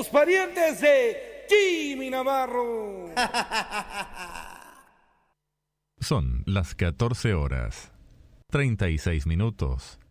los parientes de Jimmy Navarro. Son las 14 horas, 36 minutos.